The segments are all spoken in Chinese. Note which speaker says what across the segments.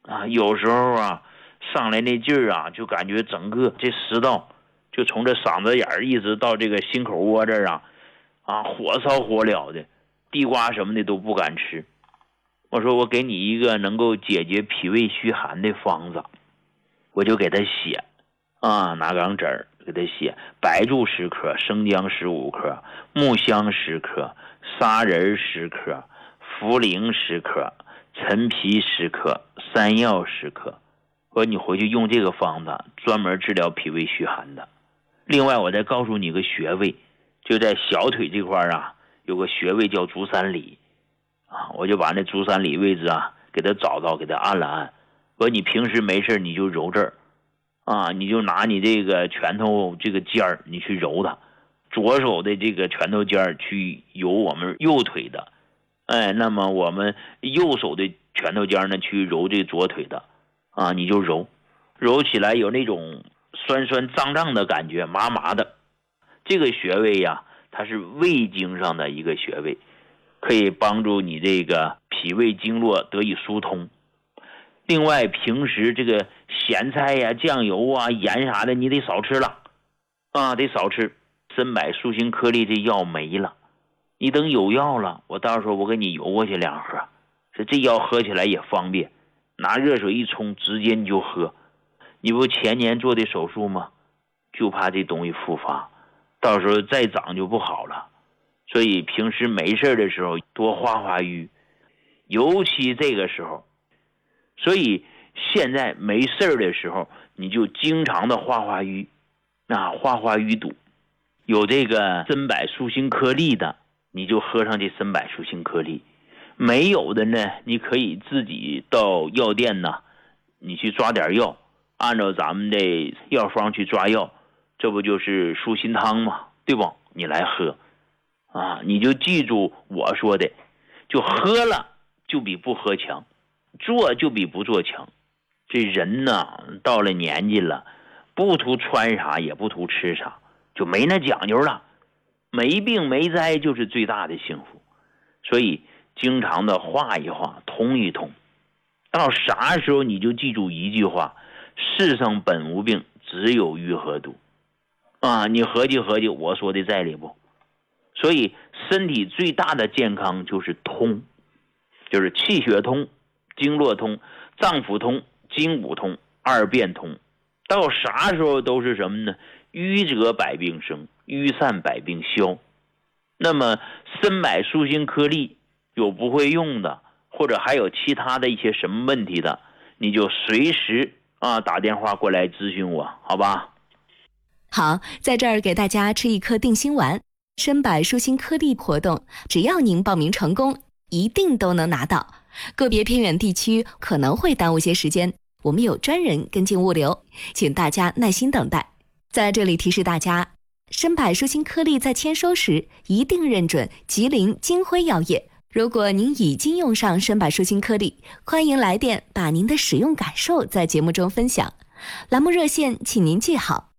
Speaker 1: 有时候上来那劲儿就感觉整个这食道就从这嗓子眼儿一直到这个心口窝这儿火烧火燎的，地瓜什么的都不敢吃。我说我给你一个能够解决脾胃虚寒的方子，我就给他写拿钢纸儿给他写白术10克，生姜15克，木香10克，砂仁10克，茯苓10克，陈皮10克，山药10克。我说你回去用这个方子专门治疗脾胃虚寒的。另外我再告诉你个穴位，就在小腿这块有个穴位叫足三里我就把那足三里位置给他找到，给他按了按。我说你平时没事你就揉这儿你就拿你这个拳头这个尖儿你去揉它，左手的这个拳头尖儿去揉我们右腿的，那么我们右手的拳头尖呢去揉这左腿的你就揉起来有那种酸酸胀胀的感觉，麻麻的。这个穴位它是胃经上的一个穴位，可以帮助你这个脾胃经络得以疏通。另外平时这个咸菜酱油盐啥的你得少吃了得少吃。参柏舒心颗粒这药没了，你等有药了我到时候我给你邮过去2盒，这药喝起来也方便，拿热水一冲直接你就喝。你不前年做的手术吗？就怕这东西复发，到时候再长就不好了。所以平时没事的时候多化瘀，尤其这个时候。所以现在没事的时候你就经常的化瘀化瘀堵。有这个参柏舒心颗粒的你就喝上这参柏舒心颗粒，没有的呢你可以自己到药店你去抓点药，按照咱们的药方去抓药，这不就是舒心汤吗？对不？你来喝你就记住我说的，就喝了就比不喝强，做就比不做强。这人到了年纪了，不图穿啥也不图吃啥，就没那讲究了，没病没灾就是最大的幸福。所以经常的化一化，通一通，到啥时候你就记住一句话，世上本无病，只有愈合毒你合计合计我说的在理不？所以身体最大的健康就是通，就是气血通，经络通，脏腑通，筋骨通，2便通。到啥时候都是什么呢？瘀则百病生，瘀散百病消。那么参柏舒心颗粒有不会用的，或者还有其他的一些什么问题的，你就随时打电话过来咨询我，好吧？
Speaker 2: 好，在这儿给大家吃一颗定心丸，参柏舒心颗粒活动，只要您报名成功，一定都能拿到。个别偏远地区可能会耽误些时间，我们有专人跟进物流，请大家耐心等待。在这里提示大家，参柏舒心颗粒在签收时一定认准吉林金辉药业。如果您已经用上参柏舒心颗粒，欢迎来电把您的使用感受在节目中分享。栏目热线请您记好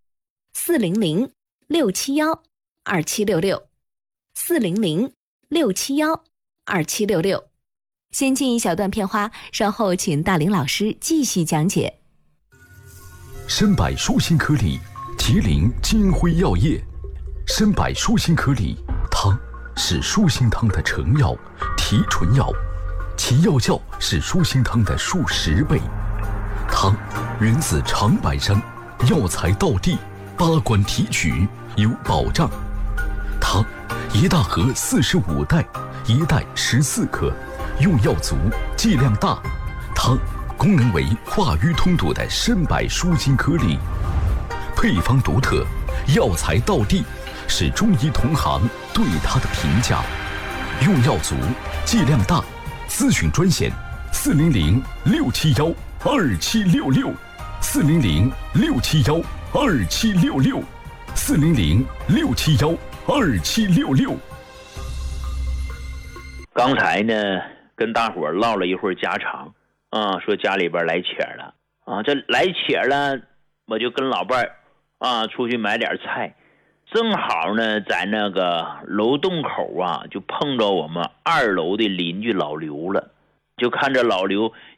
Speaker 2: 400-671-2766，400-671-2766。先进一小段片花，稍后请大林老师继续讲解。
Speaker 3: 参柏舒心颗粒，吉林金辉药业。参柏舒心颗粒汤是舒心汤的成药、提纯药，其药效是舒心汤的数10倍。汤源自长白山，药材到地，8关提取，有保障。汤一大盒45袋，一袋14克，用药足，剂量大。汤功能为化瘀通堵的参柏舒心颗粒，配方独特，药材到地，是中医同行对它的评价。用药足，剂量大。咨询专线400-671-2766，400-671-2766，400-671-2766。
Speaker 1: 刚才呢跟大伙唠了一会儿家常说家里边来钱了这来钱了，我就跟老伴儿出去买点菜，正好呢在那个楼洞口就碰着我们2楼的邻居老刘了。就看着老刘